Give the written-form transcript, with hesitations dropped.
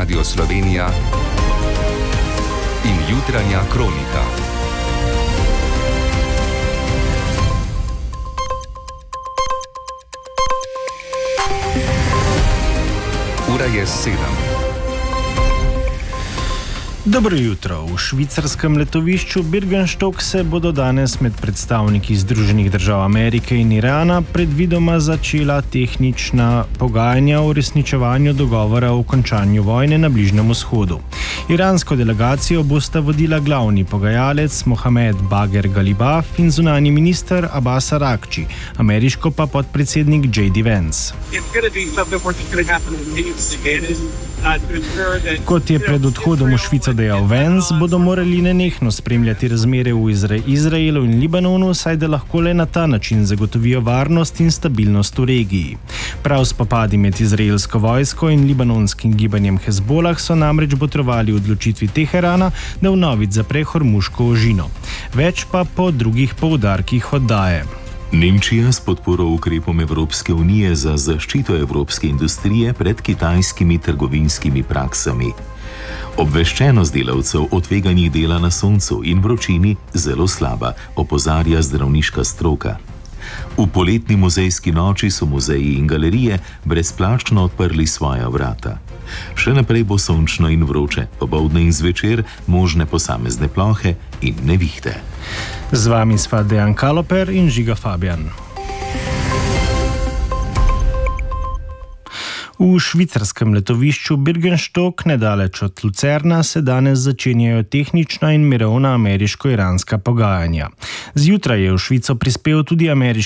Radio Slovenija in jutranja kronika. Ura je 7. Dobro jutro. V švicarskem letovišču Birkenstock se bodo danes med predstavniki Združenih držav Amerike in Irana predvidoma začela tehnična pogajanja o uresničevanju dogovora o končanju vojne na Bližnjem vzhodu. Iransko delegacijo bosta vodila glavni pogajalec Mohamed Bagher Ghalibaf in zunanji minister Abbas Araghči, ameriško pa podpredsednik J.D. Vance. Kot je pred odhodom v Švico dejal Vance, bodo morali nenehno spremljati razmere v Izraelu in Libanonu, saj da lahko le na ta način zagotovijo varnost in stabilnost v regiji. Prav spopadi med izraelsko vojsko in libanonskim gibanjem Hezbolah so namreč botrovali odločitvi Teherana, da vnovič zapre Hormuško ožino. Več pa po drugih poudarkih oddaje. Nemčija s podporo ukrepom Evropske unije za zaščito evropske industrije pred kitajskimi trgovinskimi praksami. Obveščenost delavcev o tveganjih dela na soncu in vročini zelo slaba, opozarja zdravniška stroka. V poletni muzejski noči so muzeji in galerije brezplačno odprli svoja vrata. Še naprej bo sončno in vroče, popoldne in zvečer možne posamezne plohe in nevihte. Z vami sva Dejan Kaloper in Žiga Fabijan. V švicarskem letovišču Birkenstock, nedaleč od Lucerna, se danes začenjajo tehnična in mirovna ameriško-iranska pogajanja. Zjutraj je v Švico prispel tudi ameriški